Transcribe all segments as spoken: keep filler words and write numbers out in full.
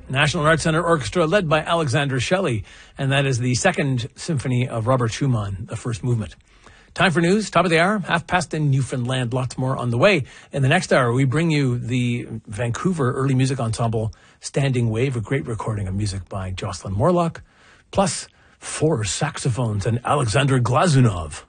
National Arts Centre Orchestra led by Alexander Shelley, and that is the Second Symphony of Robert Schumann, the first movement. Time for news, top of the hour, half past in Newfoundland, lots more on the way. In the next hour, we bring you the Vancouver Early Music Ensemble Standing Wave, a great recording of music by Jocelyn Morlock, plus four saxophones and Alexander Glazunov.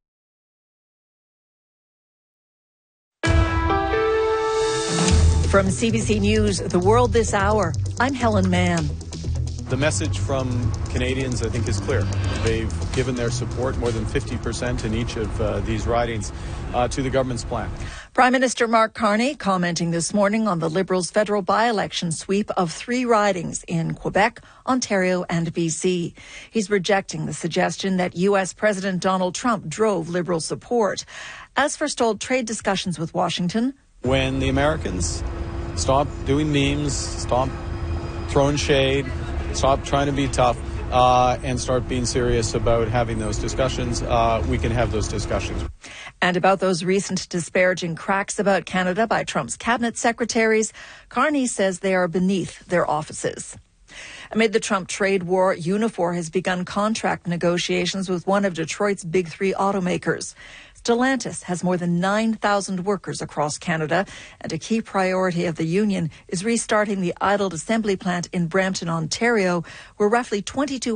From C B C News, The World This Hour, I'm Helen Mann. The message from Canadians, I think, is clear. They've given their support, more than fifty percent in each of uh, these ridings, uh, to the government's plan. Prime Minister Mark Carney commenting this morning on the Liberals' federal by-election sweep of three ridings in Quebec, Ontario and B C. He's rejecting the suggestion that U S President Donald Trump drove Liberal support. As for stalled trade discussions with Washington, when the Americans stop doing memes, stop throwing shade, stop trying to be tough, uh, and start being serious about having those discussions, uh, we can have those discussions. And about those recent disparaging cracks about Canada by Trump's cabinet secretaries, Carney says they are beneath their offices. Amid the Trump trade war, Unifor has begun contract negotiations with one of Detroit's big three automakers. Stellantis has more than nine thousand workers across Canada, and a key priority of the union is restarting the idled assembly plant in Brampton, Ontario, where roughly twenty-two